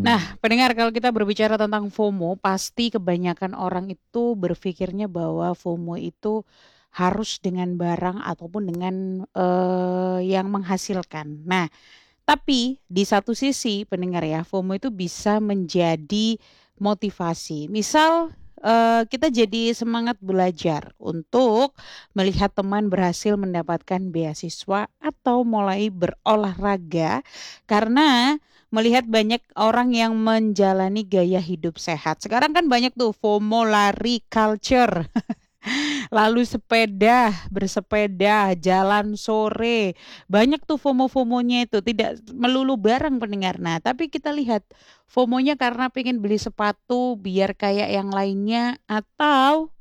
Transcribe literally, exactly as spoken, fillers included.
Nah, pendengar kalau kita berbicara tentang FOMO, pasti kebanyakan orang itu berpikirnya bahwa FOMO itu harus dengan barang ataupun dengan, eee, yang menghasilkan. Nah, tapi di satu sisi pendengar ya, FOMO itu bisa menjadi motivasi. Misal, eee, kita jadi semangat belajar untuk melihat teman berhasil mendapatkan beasiswa atau mulai berolahraga karena melihat banyak orang yang menjalani gaya hidup sehat. Sekarang kan banyak tuh FOMO lari culture. Lalu sepeda, bersepeda, jalan sore, banyak tuh FOMO-FOMO-nya itu, tidak melulu barang pendengar. Nah, tapi kita lihat FOMO-nya karena pengen beli sepatu biar kayak yang lainnya atau